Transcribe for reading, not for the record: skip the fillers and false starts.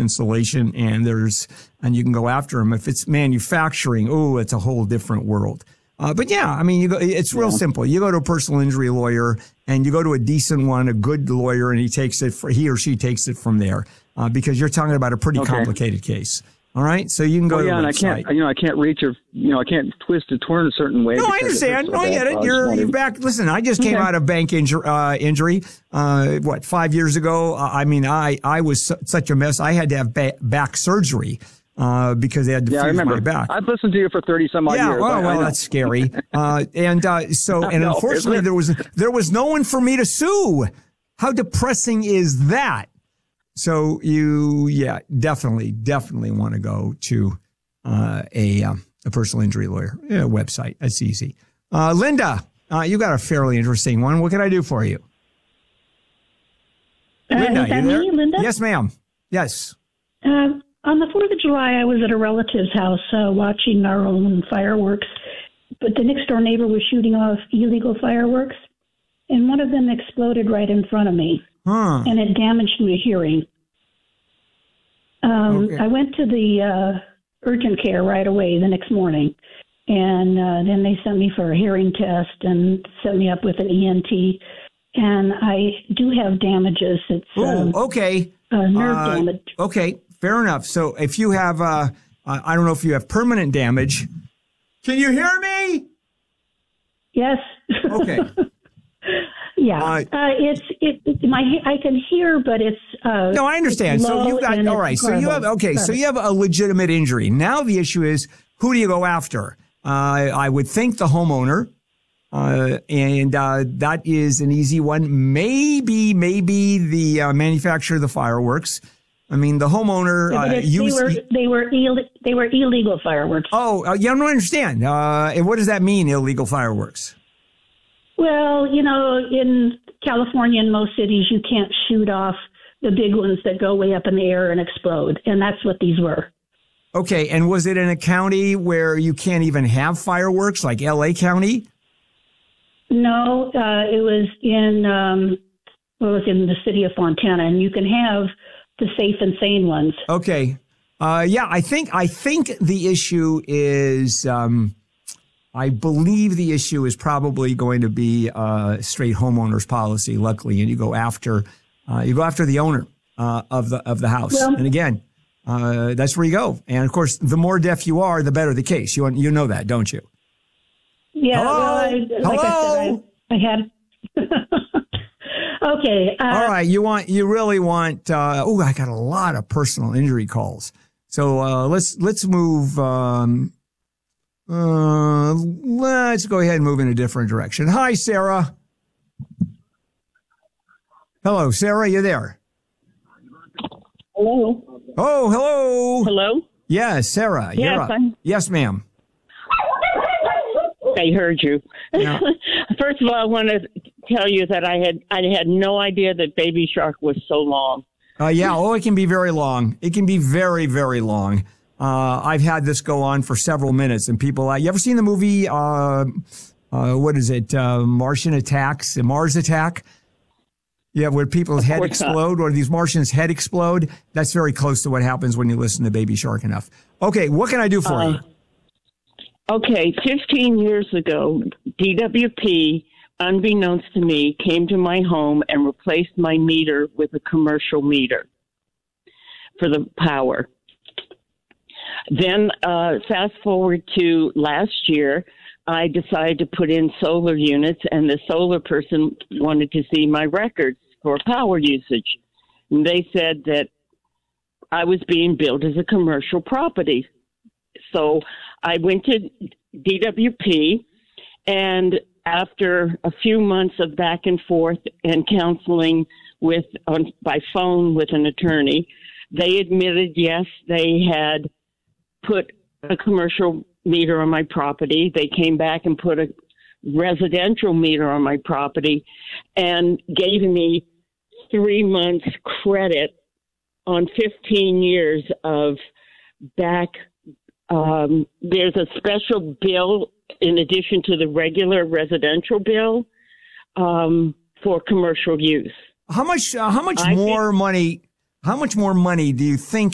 insulation, and you can go after them. If it's manufacturing, it's a whole different world. But yeah, I mean, it's real simple. You go to a personal injury lawyer and you go to a decent one, a good lawyer, and he or she takes it from there, because you're talking about a pretty complicated case. All right, so you can go to the website. And I can't reach or I can't twist or turn a certain way. No, I understand. I get it. You're back. Listen, I just came out of bank injury. 5 years ago? I was such a mess. I had to have back surgery because they had to fuse my back. I've listened to you for 30 some odd years. Well, that's scary. And unfortunately, there was no one for me to sue. How depressing is that? So you, definitely want to go to a personal injury lawyer website. That's easy. Linda, you got a fairly interesting one. What can I do for you? Linda, is that you there? me, Linda? Yes, ma'am. Yes. On the 4th of July, I was at a relative's house watching our own fireworks, but the next door neighbor was shooting off illegal fireworks, and one of them exploded right in front of me. And it damaged my hearing. I went to the urgent care right away the next morning, and then they sent me for a hearing test and set me up with an ENT. And I do have damages. It's nerve damage. Okay, fair enough. So if you have, I don't know if you have permanent damage. Can you hear me? Yes. Okay. Yeah, I can hear, but it's no, I understand. So you've got all right. So you have So you have a legitimate injury. Now the issue is, who do you go after? I would think the homeowner, and that is an easy one. Maybe the manufacturer of the fireworks. I mean, the homeowner. They were illegal fireworks. Oh, I don't understand. And what does that mean? Illegal fireworks? Well, in California and most cities, you can't shoot off the big ones that go way up in the air and explode. And that's what these were. Okay. And was it in a county where you can't even have fireworks, like L.A. County? No, it was in the city of Fontana, and you can have the safe and sane ones. Okay. I think the issue is, I believe the issue is probably going to be straight homeowner's policy, luckily, and you go after the owner of the house. Well, and again, that's where you go. And of course, the more deaf you are, the better the case. You know that, don't you? Yeah. Hello? Well, I had. Okay. All right. You really want. I got a lot of personal injury calls. So let's move. Let's go ahead and move in a different direction. Hi, Sarah. Hello, Sarah. You there? Hello. Oh, hello. Hello. Yes, Sarah. Yes, you're up. Yes, ma'am. I heard you. Yeah. First of all, I want to tell you that I had no idea that Baby Shark was so long. It can be very long. It can be very, very long. I've had this go on for several minutes, and people. You ever seen the movie? What is it? Martian Attacks, Mars Attack. Yeah, where people's head explode, or these Martians' head explode. That's very close to what happens when you listen to Baby Shark enough. Okay, what can I do for you? Okay, 15 years ago, DWP, unbeknownst to me, came to my home and replaced my meter with a commercial meter for the power. Then fast forward to last year, I decided to put in solar units, and the solar person wanted to see my records for power usage. And they said that I was being billed as a commercial property. So I went to DWP, and after a few months of back and forth and counseling by phone with an attorney, they admitted, yes, they had put a commercial meter on my property. They came back and put a residential meter on my property and gave me 3 months credit on 15 years of back. There's a special bill in addition to the regular residential bill for commercial use. How much more money do you think